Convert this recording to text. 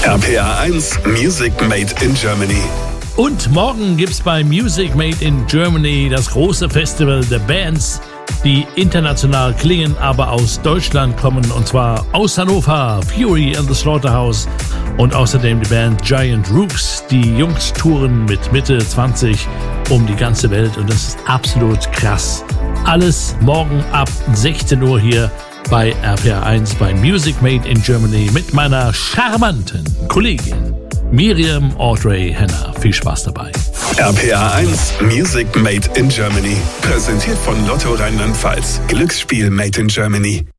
RPA 1 Music Made in Germany. Und morgen gibt's bei Music Made in Germany das große Festival der Bands, die international klingen, aber aus Deutschland kommen, und zwar aus Hannover, Fury and the Slaughterhouse und außerdem die Band Giant Rooks. Die Jungs touren mit Mitte 20 um die ganze Welt und das ist absolut krass. Alles morgen ab 16 Uhr hier bei RPA 1 bei Music Made in Germany mit meiner charmanten Kollegin Miriam Audrey Henner. Viel Spaß dabei. RPA 1 Music Made in Germany. Präsentiert von Lotto Rheinland-Pfalz. Glücksspiel Made in Germany.